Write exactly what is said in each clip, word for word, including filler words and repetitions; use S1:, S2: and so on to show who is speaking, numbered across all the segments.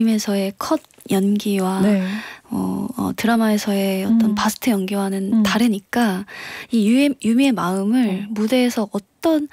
S1: 에서의 컷 연기와
S2: 네.
S1: 어, 어, 드라마에서의 어떤
S2: 음.
S1: 바스트 연기와는
S2: 음.
S1: 다르니까 이 유미, 유미의 마음을
S2: 어.
S1: 무대에서 어떤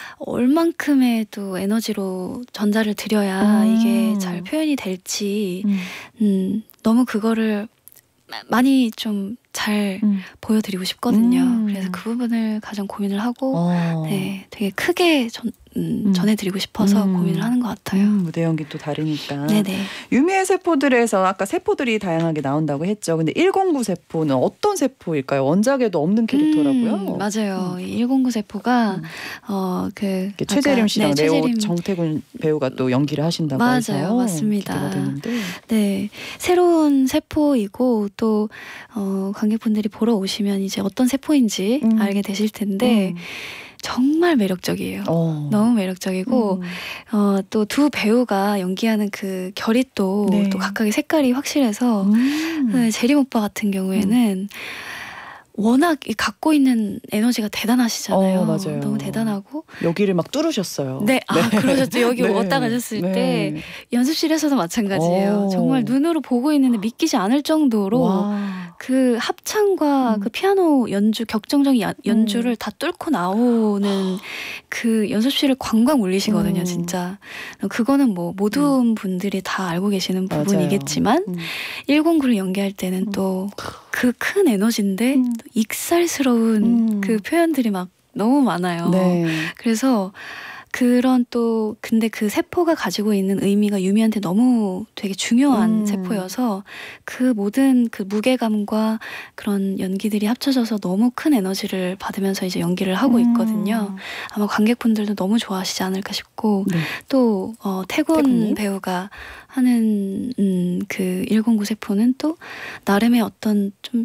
S1: 얼만큼의 또 에너지로 전달을 드려야
S2: 음.
S1: 이게 잘 표현이 될지
S2: 음.
S1: 음, 너무 그거를 많이 좀 잘
S2: 음.
S1: 보여드리고 싶거든요.
S2: 음.
S1: 그래서 그 부분을 가장 고민을 하고
S2: 어.
S1: 네, 되게 크게 전, 음,
S2: 음.
S1: 전해드리고 싶어서
S2: 음.
S1: 고민을 하는 것 같아요.
S2: 음, 무대 연기 또 다르니까.
S1: 네네.
S2: 유미의 세포들에서 아까 세포들이 다양하게 나온다고 했죠. 근데 일공구 세포는 어떤 세포일까요? 원작에도 없는 캐릭터라고요.
S1: 음, 맞아요.
S2: 음.
S1: 이 일공구 세포가
S2: 음.
S1: 어, 그
S2: 최재림 씨랑
S1: 네,
S2: 레오
S1: 최재림...
S2: 정태군 배우가 또 연기를 하신다고
S1: 맞아요,
S2: 해서
S1: 맞습니다.
S2: 기대가 되는데.
S1: 네, 새로운 세포이고 또 어, 관객분들이 보러 오시면 이제 어떤 세포인지 음. 알게 되실 텐데. 음. 정말 매력적이에요.
S2: 어.
S1: 너무 매력적이고 음. 어, 또 두 배우가 연기하는 그 결이 또,
S2: 네.
S1: 또 각각의 색깔이 확실해서 음. 그 재림 오빠 같은 경우에는 음. 워낙 갖고 있는 에너지가 대단하시잖아요.
S2: 어, 맞아요.
S1: 너무 대단하고
S2: 여기를 막 뚫으셨어요.
S1: 네, 아 네. 그러셨죠. 여기 네. 왔다 가셨을 네. 때 연습실에서도 마찬가지예요. 오. 정말 눈으로 보고 있는데 믿기지 않을 정도로 와. 그 합창과 음. 그 피아노 연주 격정적인 연주를 음. 다 뚫고 나오는 그 연습실을 광광 울리시거든요. 음. 진짜 그거는 뭐 모든 음. 분들이 다 알고 계시는
S2: 맞아요.
S1: 부분이겠지만 음. 일공구를 연기할 때는 음. 또 그 큰 에너지인데 음. 익살스러운 음. 그 표현들이 막 너무 많아요. 네. 그래서 그런 또 근데 그 세포가 가지고 있는 의미가 유미한테 너무 되게 중요한 음. 세포여서 그 모든 그 무게감과 그런 연기들이 합쳐져서 너무 큰 에너지를 받으면서 이제 연기를 하고 있거든요. 음. 아마 관객분들도 너무 좋아하시지 않을까 싶고 네. 또 어, 태군 태군님? 배우가 하는 음, 그 일공구 세포는 또 나름의 어떤 좀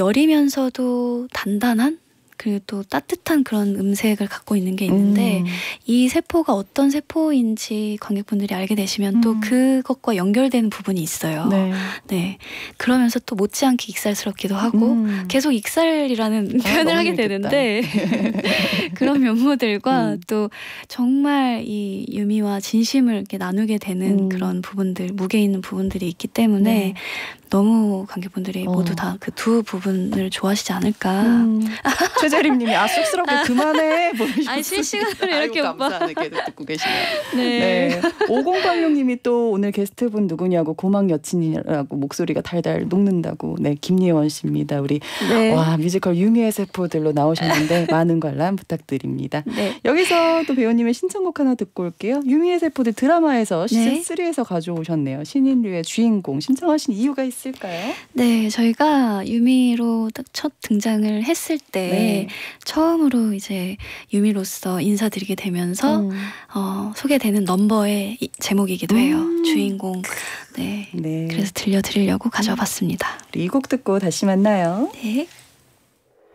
S1: 여리면서도 단단한 그리고 또 따뜻한 그런 음색을 갖고 있는 게 있는데 음. 이 세포가 어떤 세포인지 관객분들이 알게 되시면 음. 또 그것과 연결되는 부분이 있어요. 네. 네. 그러면서 또 못지않게 익살스럽기도 하고 음. 계속 익살이라는 아, 표현을 하게 재밌겠다. 되는데 그런 면모들과 음. 또 정말 이 유미와 진심을 이렇게 나누게 되는 음. 그런 부분들, 무게 있는 부분들이 있기 때문에 네. 너무 관객분들이 어. 모두 다 그 두 부분을 좋아하시지 않을까. 음.
S2: 최재림님이 아 쑥스럽게 그만해.
S1: 아니 실시간으로 이렇게
S2: 아이고, 감사하네. 계속 듣고 계시네요.
S1: 네.
S2: 네. 오공팔육님이 또 오늘 게스트분 누구냐고 고막 여친이라고 목소리가 달달 녹는다고. 네, 김예원 씨입니다. 우리 네. 와 뮤지컬 유미의 세포들로 나오셨는데 많은 관람 부탁드립니다. 네. 여기서 또 배우님의 신청곡 하나 듣고 올게요. 유미의 세포들 드라마에서 시즌 쓰리에서 가져오셨네요. 신인류의 주인공 신청하신 이유가 있을까요?
S1: 네, 저희가 유미로 딱 첫 등장을 했을 때 네. 처음으로 이제 유미로서 인사드리게 되면서 음. 어, 소개되는 넘버의 제목이기도 해요. 음. 주인공. 네. 네. 그래서 들려드리려고 가져와 봤습니다.
S2: 이 곡 듣고 다시 만나요.
S1: 네.